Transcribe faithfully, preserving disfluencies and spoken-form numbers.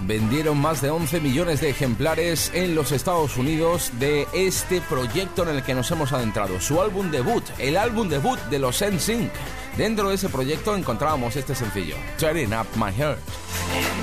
vendieron más de once millones de ejemplares en los Estados Unidos de este proyecto en el que nos hemos adentrado. Su álbum debut, el álbum debut de los N Sync. Dentro de ese proyecto encontrábamos este sencillo, Turning Up My Heart.